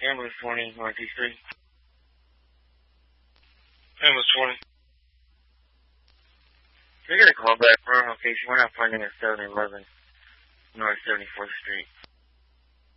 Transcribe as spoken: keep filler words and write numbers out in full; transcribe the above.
Ambulance twenty, Northeast three. Ambulance twenty. Can I get a call back for our location? We're not finding at seven eleven North seventy-fourth Street.